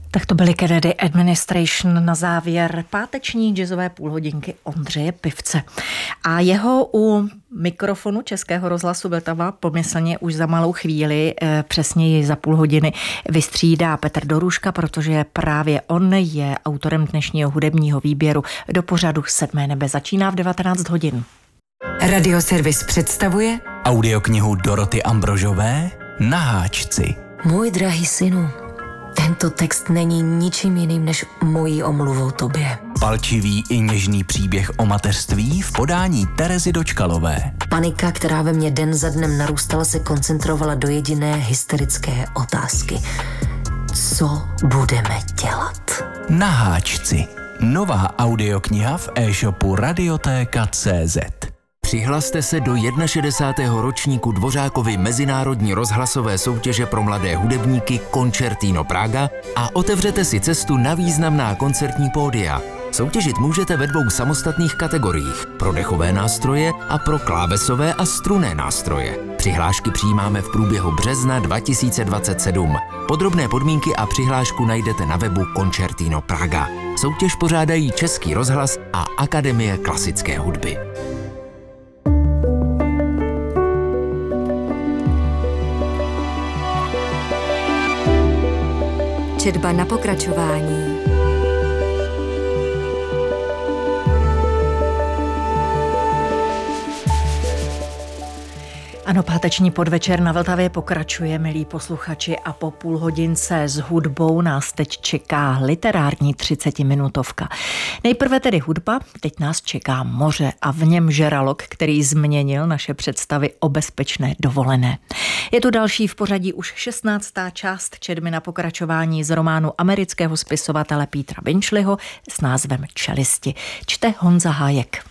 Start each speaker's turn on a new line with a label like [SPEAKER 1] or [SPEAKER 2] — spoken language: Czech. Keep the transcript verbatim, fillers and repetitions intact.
[SPEAKER 1] Tak to byly Kennedy Administration na závěr páteční jazzové půlhodinky Ondřeje Pivce. A jeho u mikrofonu Českého rozhlasu Vltava pomyslně už za malou chvíli, přesněji za půl hodiny, vystřídá Petr Doruška, protože právě on je autorem dnešního hudebního výběru do pořadu Sedmé nebe. Začíná v devatenáct hodin.
[SPEAKER 2] Radioservis představuje
[SPEAKER 3] audioknihu Doroty Ambrožové Na háčci.
[SPEAKER 2] Můj drahý synu, tento text není ničím jiným než mojí omluvou tobě.
[SPEAKER 3] Palčivý i něžný příběh o mateřství v podání Terezy Dočkalové.
[SPEAKER 2] Panika, která ve mně den za dnem narůstala, se koncentrovala do jediné hysterické otázky. Co budeme dělat?
[SPEAKER 3] Na háčci. Nová audiokniha v e-shopu radiotéka tečka cé zet.
[SPEAKER 4] Přihlaste se do šedesátého ročníku Dvořákovy mezinárodní rozhlasové soutěže pro mladé hudebníky Concertino Praga a otevřete si cestu na významná koncertní pódia. Soutěžit můžete ve dvou samostatných kategoriích, pro dechové nástroje a pro klávesové a strunné nástroje. Přihlášky přijímáme v průběhu března dva tisíce dvacet sedm. Podrobné podmínky a přihlášku najdete na webu Concertino Praga. Soutěž pořádají Český rozhlas a Akademie klasické hudby.
[SPEAKER 2] Četba na pokračování.
[SPEAKER 1] Ano, páteční podvečer na Vltavě pokračuje, milí posluchači, a po půl hodince s hudbou nás teď čeká literární třicetiminutovka. Nejprve tedy hudba, teď nás čeká moře a v něm žralok, který změnil naše představy o bezpečné dovolené. Je to další v pořadí už šestnáctá část četby na pokračování z románu amerického spisovatele Petera Benchleyho s názvem Čelisti. Čte Honza Hájek.